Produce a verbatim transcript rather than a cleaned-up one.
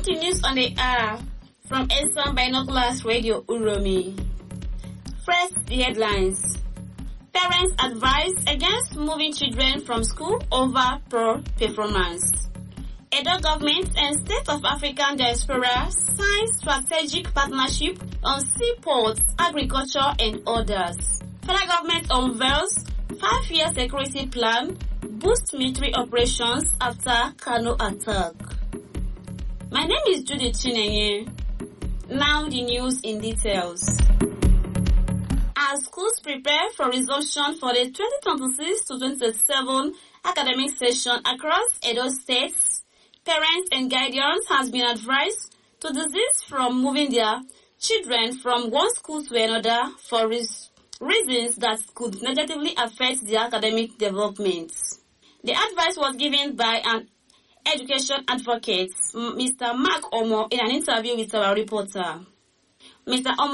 Welcome to News on the Hour from Eastern Binoculars Radio Uromi. First, the headlines. Parents advise against moving children from school over poor performance. Edo government and State of African Diaspora sign strategic partnership on seaports, agriculture and others. Federal government unveils five-year security plan, boost military operations after Kano attack. My name is Judith Chinenye. Now the news in details. As schools prepare for resumption for the twenty twenty-six to twenty twenty-seven academic session across Edo states, parents and guardians has been advised to desist from moving their children from one school to another for res- reasons that could negatively affect their academic development. The advice was given by an education advocate, Mister Mark Omo, in an interview with our reporter. Mister Omo